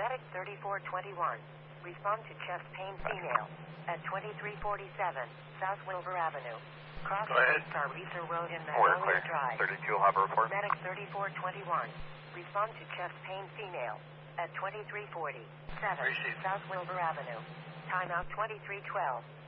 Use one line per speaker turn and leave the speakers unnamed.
Medic 3421. Respond to chest pain female at 2347 South Wilbur Avenue. Cross Star Reeser Road in Magnolia Drive.
32 will have a report.
Medic 3421. Respond to chest pain female at 2347 South Wilbur Avenue. Timeout 2312.